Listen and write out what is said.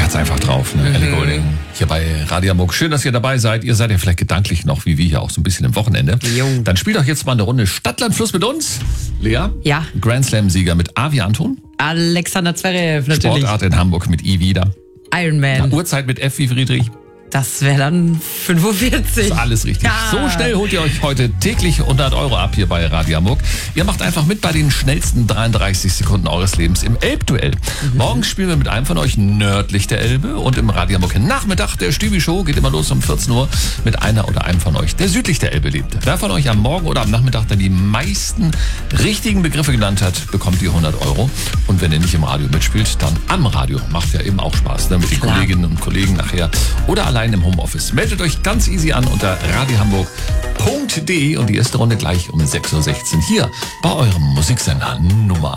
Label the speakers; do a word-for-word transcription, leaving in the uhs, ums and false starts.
Speaker 1: hat's einfach drauf, ne? Mhm. Ellie Goulding. Hier bei Radio Hamburg. Schön, dass ihr dabei seid. Ihr seid ja vielleicht gedanklich noch, wie wir hier, auch so ein bisschen im Wochenende. Jo. Dann spielt doch jetzt mal eine Runde Stadtland Fluss mit uns. Lea?
Speaker 2: Ja.
Speaker 1: Grand Slam-Sieger mit Avi Anton.
Speaker 2: Alexander Zverev, natürlich.
Speaker 1: Sportart in Hamburg mit I wieder.
Speaker 2: Ironman.
Speaker 1: Na, Uhrzeit mit F wie Friedrich.
Speaker 2: Das wäre dann fünfundvierzig.
Speaker 1: Ist alles richtig.
Speaker 2: Ja.
Speaker 1: So schnell holt ihr euch heute täglich hundert Euro ab hier bei Radio Hamburg. Ihr macht einfach mit bei den schnellsten dreiunddreißig Sekunden eures Lebens im Elbduell. Mhm. Morgen spielen wir mit einem von euch nördlich der Elbe und im Radio Hamburg Nachmittag der Stübi-Show geht immer los um vierzehn Uhr mit einer oder einem von euch, der südlich der Elbe lebt. Wer von euch am Morgen oder am Nachmittag dann die meisten richtigen Begriffe genannt hat, bekommt ihr hundert Euro. Und wenn ihr nicht im Radio mitspielt, dann am Radio. Macht ja eben auch Spaß, ne? Mit den Klar. Kolleginnen und Kollegen nachher oder allein im Homeoffice. Meldet euch ganz easy an unter radiohamburg punkt de und die erste Runde gleich um sechs Uhr sechzehn hier bei eurem Musiksender Nummer